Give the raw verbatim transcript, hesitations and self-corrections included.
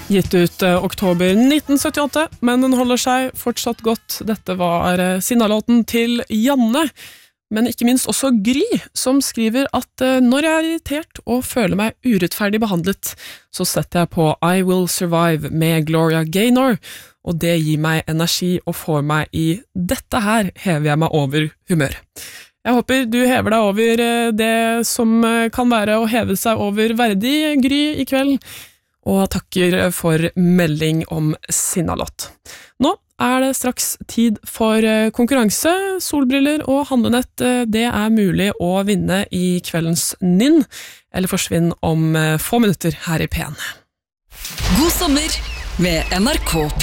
Gitt ut eh, oktober nitten syttiåtte, men den holder seg fortsatt godt. Dette var eh, Sinnalåten til Janne, men ikke minst også Gry, som skriver at eh, når jeg er irritert og føler meg urettferdig behandlet, så setter jeg på I Will Survive med Gloria Gaynor, og det gir meg energi og får meg i dette her hever jeg meg over humør. Jeg håper du hever deg over eh, det som eh, kan være å heve seg over verdig, Gry, i kveld, og takker for melding om Sinnalåt. Nå er det straks tid for konkurranse, solbriller og handlenett. Det er mulig å vinne i kveldens Ninn, eller forsvinn om få minutter her i P en. God sommer med N R K.